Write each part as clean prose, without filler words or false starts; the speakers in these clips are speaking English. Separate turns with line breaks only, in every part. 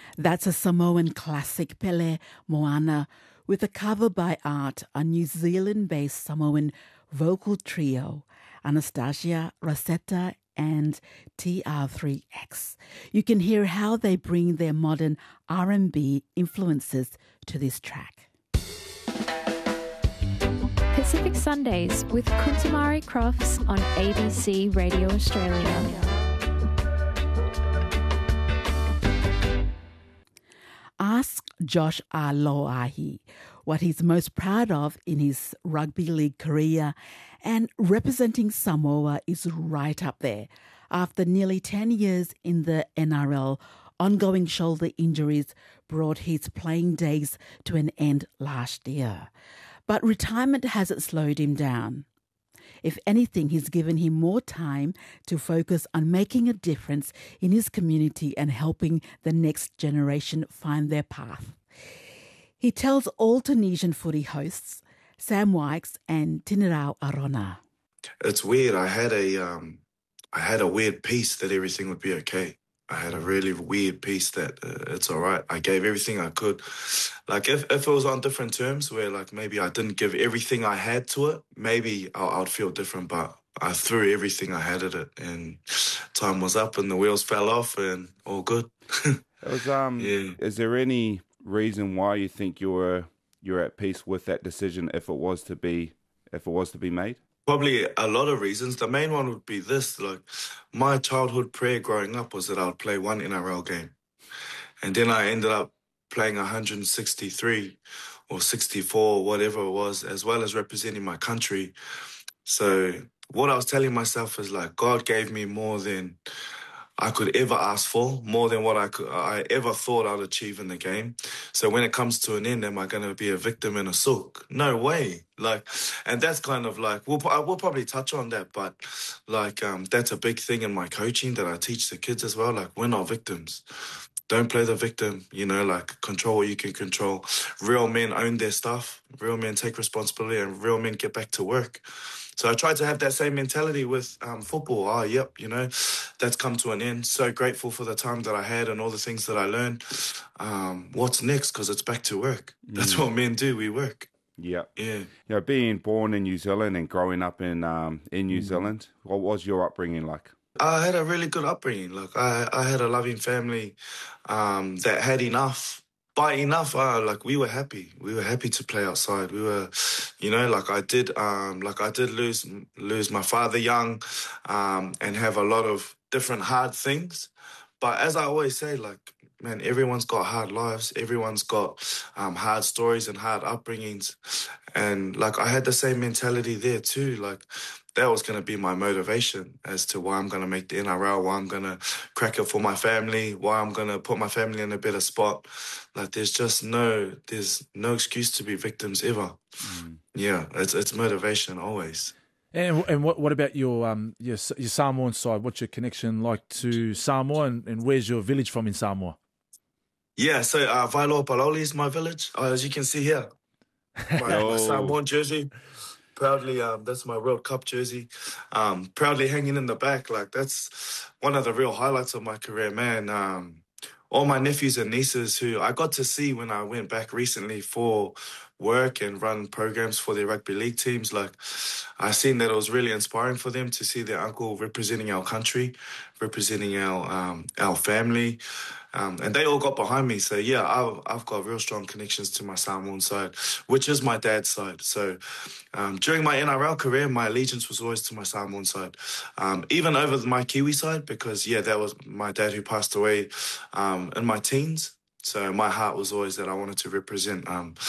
That's a Samoan classic, Pele Moana, with a cover by Art, a New Zealand-based Samoan vocal trio, Anastasia, Rosetta, and TR3X. You can hear how they bring their modern R&B influences to this track.
Pacific Sundays with Kuntamari Crofts on ABC Radio Australia.
Ask Josh Aloahi what he's most proud of in his rugby league career, and representing Samoa is right up there. After nearly 10 years in the NRL, ongoing shoulder injuries brought his playing days to an end last year. But retirement hasn't slowed him down. If anything, he's given him more time to focus on making a difference in his community and helping the next generation find their path. He tells all Tunisian footy hosts, Sam Wykes and Tinirau Arona.
It's weird. I had a weird peace that everything would be okay. I had a really weird peace that it's all right. I gave everything I could. Like, if it was on different terms where, like, maybe I didn't give everything I had to it, maybe I'd feel different, but I threw everything I had at it, and time was up and the wheels fell off and all good.
Yeah. Is there any reason why you think you're at peace with that decision if it was to be made?
Probably a lot of reasons. The main one would be this, like, my childhood prayer growing up was that I'd play one NRL game. And then I ended up playing 163 or 64, whatever it was, as well as representing my country. So what I was telling myself is, like, God gave me more than I could ever ask for, more than what I ever thought I'd achieve in the game. So when it comes to an end, am I going to be a victim in a souk? No way. Like, and that's kind of like, we'll probably touch on that, but like, that's a big thing in my coaching that I teach the kids as well. Like, we're not victims. Don't play the victim, like, control what you can control. Real men own their stuff. Real men take responsibility, and real men get back to work. So I tried to have that same mentality with football. That's come to an end. So grateful for the time that I had and all the things that I learned. What's next? Because it's back to work. That's what men do. We work.
Yeah.
Yeah.
Being born in New Zealand and growing up in New Zealand, what was your upbringing like?
I had a really good upbringing. Like, I had a loving family that had enough. By enough, like, we were happy. We were happy to play outside. We were, I did lose my father young, and have a lot of different hard things. But as I always say, like, man, everyone's got hard lives. Everyone's got hard stories and hard upbringings. And, like, I had the same mentality there too. Like, that was going to be my motivation as to why I'm going to make the NRL, why I'm going to crack it for my family, why I'm going to put my family in a better spot. Like, there's no excuse to be victims ever. Yeah, it's motivation always.
And what about your Samoan side? What's your connection like to Samoa, and where's your village from in Samoa?
Yeah, so Wailoa Paloli is my village, as you can see here. My Samoan jersey. Proudly, that's my World Cup jersey. Proudly hanging in the back. Like, that's one of the real highlights of my career, man. All my nephews and nieces who I got to see when I went back recently for work and run programs for their rugby league teams. Like, I seen that it was really inspiring for them to see their uncle representing our country, representing our family. And they all got behind me. So, yeah, I've got real strong connections to my Samoan side, which is my dad's side. So during my NRL career, my allegiance was always to my Samoan side, even over my Kiwi side, because, yeah, that was my dad who passed away in my teens. So my heart was always that I wanted to represent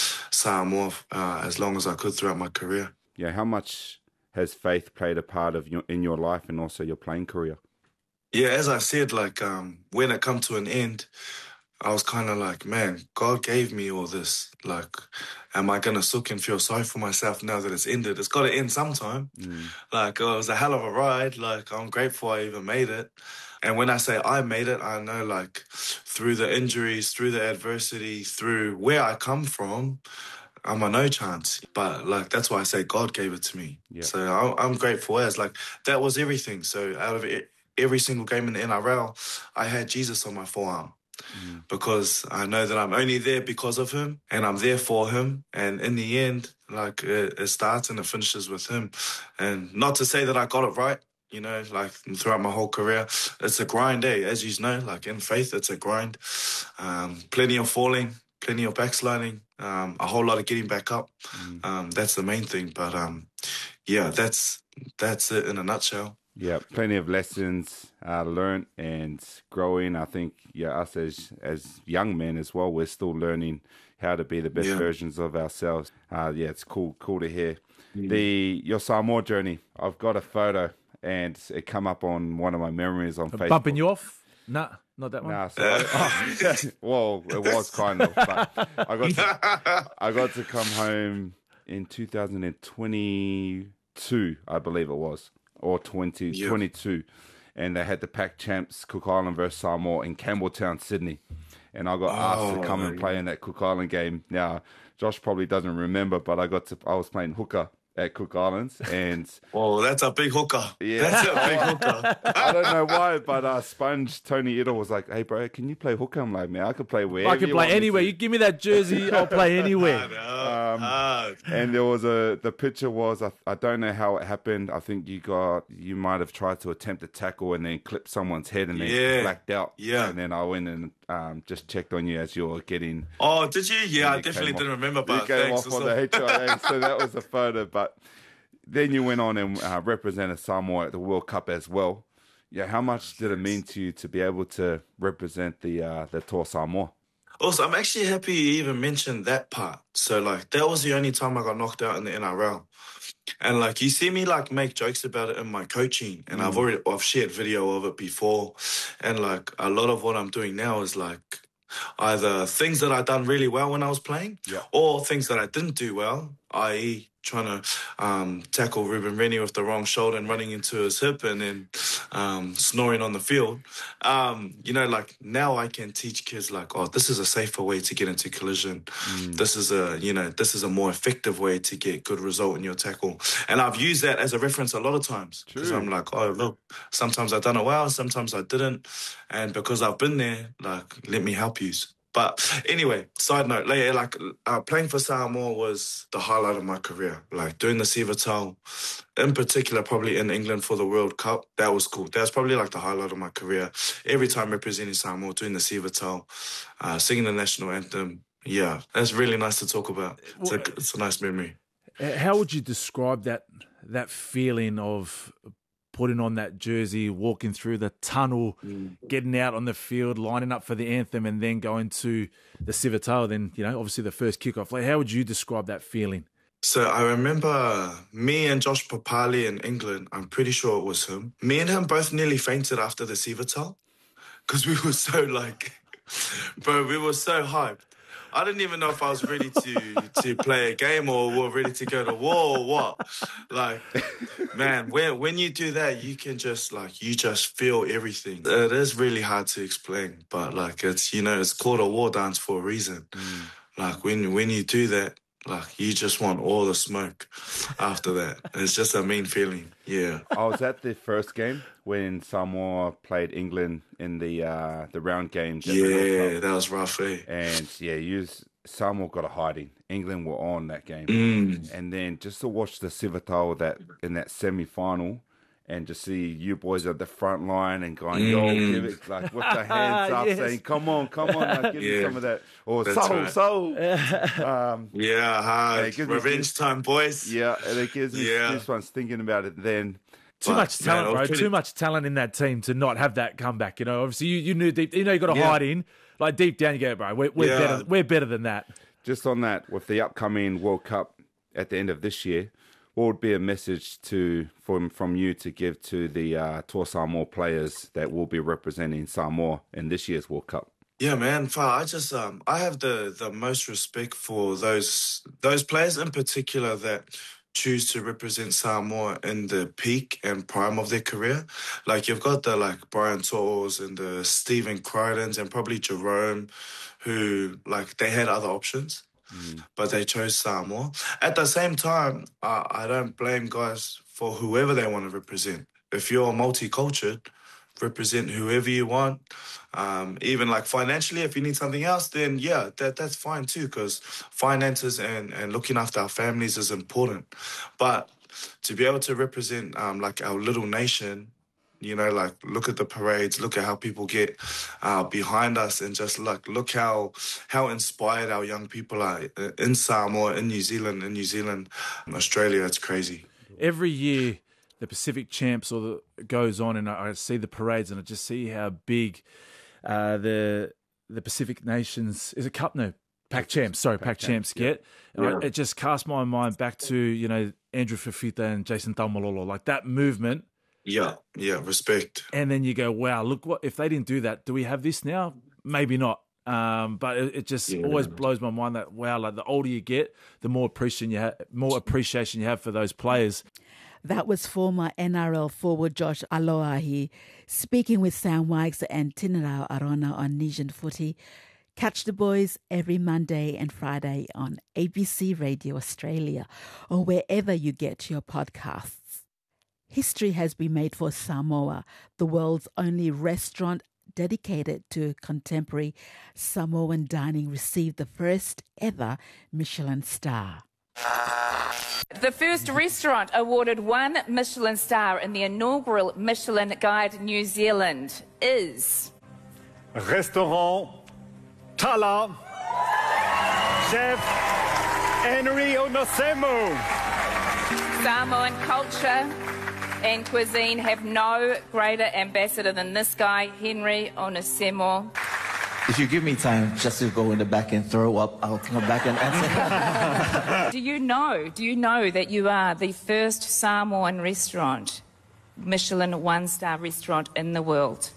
Samoa as long as I could throughout my career.
Yeah, how much has faith played a part in your life and also your playing career?
Yeah, as I said, like, when it come to an end, I was kind of like, man, God gave me all this. Like, am I going to sook and feel sorry for myself now that it's ended? It's got to end sometime. Like, it was a hell of a ride. Like, I'm grateful I even made it. And when I say I made it, I know, like, through the injuries, through the adversity, through where I come from, I'm a no chance. But, like, that's why I say God gave it to me. Yeah. So I'm grateful as, like, that was everything. So out of it, every single game in the NRL, I had Jesus on my forearm. because I know that I'm only there because of him and I'm there for him. And in the end, like it starts and it finishes with him. And not to say that I got it right, you know, like throughout my whole career, it's a grind, as you know, like in faith, it's a grind. Plenty of falling, plenty of backsliding, a whole lot of getting back up. That's the main thing. But yeah, that's it in a nutshell.
Yeah, plenty of lessons learned and growing. I think, us as young men as well, we're still learning how to be the best versions of ourselves. It's cool to hear. Your Samoa journey, I've got a photo and it come up on one of my memories on Facebook.
Bumping you off? Nah, not that one.
Nah, well, it was kind of, but I got to come home in 2022, I believe it was. Or 22, and they had the Pac Champs Cook Island versus Samoa in Campbelltown, Sydney, and I got asked to come and play in that Cook Island game. Now, Josh probably doesn't remember, but I was playing hooker at Cook Islands, and
that's a big hooker.
Yeah,
that's a big hooker.
I don't know why, but Sponge Tony Idle was like, "Hey, bro, can you play hooker?" I'm like, "Man, I could play wherever.
I can play anywhere. You give me that jersey, I'll play anywhere."
And there was the picture was I don't know how it happened. I think you might have tried to attempt a tackle and then clipped someone's head and then blacked out.
Yeah.
And then I went and just checked on you as you were getting.
Oh, did you? Yeah, I definitely didn't remember. But
you came off on the HIA, so that was the photo. But then you went on and represented Samoa at the World Cup as well. Yeah, how much did it mean to you to be able to represent the Toa Samoa?
Also, I'm actually happy you even mentioned that part. So, like, that was the only time I got knocked out in the NRL. And, like, you see me, like, make jokes about it in my coaching. And I've shared video of it before. And, like, a lot of what I'm doing now is, like, either things that I done really well when I was playing or things that I didn't do well, i.e. trying to tackle Ruben Rennie with the wrong shoulder and running into his hip and then snoring on the field. You know, like now I can teach kids like, oh, this is a safer way to get into collision. This is a more effective way to get good result in your tackle. And I've used that as a reference a lot of times because I'm like, oh, look, sometimes I've done it well, sometimes I didn't. And because I've been there, like, let me help you. But anyway, side note, like playing for Samoa was the highlight of my career. Like doing the Siva Tau, in particular, probably in England for the World Cup, that was cool. That was probably like the highlight of my career. Every time representing Samoa, doing the Siva Tau, singing the national anthem. Yeah, that's really nice to talk about. It's a nice memory.
How would you describe that feeling of putting on that jersey, walking through the tunnel, getting out on the field, lining up for the anthem, and then going to the Siva Tau, then, you know, obviously the first kickoff? Like, how would you describe that feeling?
So I remember me and Josh Papali in England, I'm pretty sure it was him. Me and him both nearly fainted after the Siva Tau because we were so like, bro, we were so hyped. I didn't even know if I was ready to play a game or ready to go to war or what. Like, man, when you do that, you can just you just feel everything. It is really hard to explain, but like it's called a war dance for a reason. Like when you do that, like you just want all the smoke after that. It's just a mean feeling. Yeah.
I was at the first game when Samoa played England in the round games.
Yeah, that was rough, eh?
And Samoa got a hiding. England were on that game. And then just to watch the Siva Tau in that semi-final and just see you boys at the front line and going, yo, give it, like with the hands up, saying, come on, like, give me some of that. Or soul.
Revenge time, boys.
Yeah, and it gives me goosebumps thinking about it then.
Too much talent, bro. Too much talent in that team to not have that comeback. You know, obviously you knew deep, you got to hide in. Like deep down, you go, bro. We're better than that.
Just on that, with the upcoming World Cup at the end of this year, what would be a message from you to give to the Toa Samoa players that will be representing Samoa in this year's World Cup?
Yeah, man. I just I have the most respect for those players in particular that choose to represent Samoa in the peak and prime of their career. Like you've got the Brian To'os and the Stephen Crydens and probably Jerome, who they had other options. But they chose Samoa. At the same time, I don't blame guys for whoever they want to represent. If you're multicultural, represent whoever you want. Even like financially, if you need something else, then yeah, that's fine too, because finances and looking after our families is important. But to be able to represent like our little nation, you know, like look at the parades, look at how people get behind us, and just like look how inspired our young people are in Samoa, in New Zealand, Australia. It's crazy.
Every year, the Pacific Champs goes on, and I see the parades, and I just see how big the Pacific Nations is a cup no. Pac Champs get. And it just casts my mind back to, you know, Andrew Fifita and Jason Taumalolo, like that movement.
Yeah, respect.
And then you go, wow, look, what if they didn't do that? Do we have this now? Maybe not. But it just always blows my mind that, wow, like the older you get, the more appreciation you have for those players.
That was former NRL forward Josh Aloiahi speaking with Sam Wykes and Tinarau Arona on Nation Footy. Catch the boys every Monday and Friday on ABC Radio Australia or wherever you get your podcasts. History has been made for Samoa, the world's only restaurant dedicated to contemporary Samoan dining received the first ever Michelin star.
The first restaurant awarded 1 Michelin star in the inaugural Michelin Guide New Zealand is...
Restaurant Tala, Chef Henry Onosemo.
Samoan culture and cuisine have no greater ambassador than this guy, Henry Onosemo.
If you give me time just to go in the back and throw up, I'll come back and answer.
Do you know that you are the first Samoan restaurant, Michelin 1-star restaurant in the world?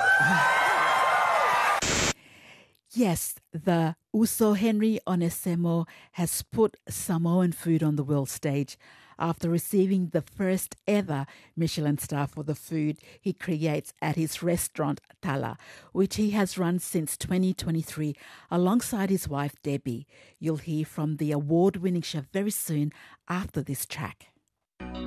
Yes, the Uso Henry Onesemo has put Samoan food on the world stage after receiving the first ever Michelin star for the food he creates at his restaurant Tala, which he has run since 2023 alongside his wife Debbie. You'll hear from the award-winning chef very soon after this track.